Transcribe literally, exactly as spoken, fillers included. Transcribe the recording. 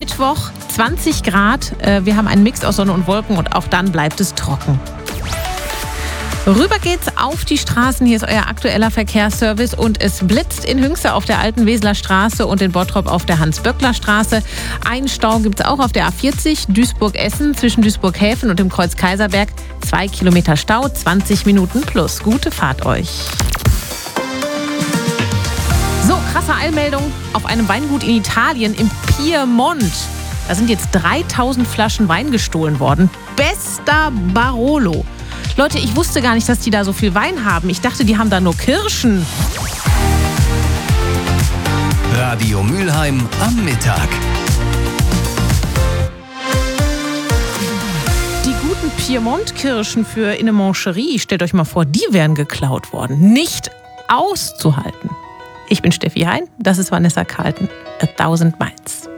Mittwoch, zwanzig Grad. Wir haben einen Mix aus Sonne und Wolken und auch dann bleibt es trocken. Rüber geht's auf die Straßen. Hier ist euer aktueller Verkehrsservice und es blitzt in Hünxe auf der alten Weseler Straße und in Bottrop auf der Hans-Böckler-Straße. Einen Stau gibt's auch auf der A vierzig, Duisburg-Essen zwischen Duisburg-Häfen und dem Kreuz Kaiserberg. Zwei Kilometer Stau, zwanzig Minuten plus. Gute Fahrt euch. So, krasse Eilmeldung auf einem Weingut in Italien im Piemont. Da sind jetzt dreitausend Flaschen Wein gestohlen worden. Bester Barolo. Leute, ich wusste gar nicht, dass die da so viel Wein haben. Ich dachte, die haben da nur Kirschen. Radio Mülheim am Mittag. Die guten Piemont-Kirschen für in eine Mancherie, stellt euch mal vor, die wären geklaut worden. Nicht auszuhalten. Ich bin Steffi Hein, das ist Vanessa Carlton. A Thousand Miles.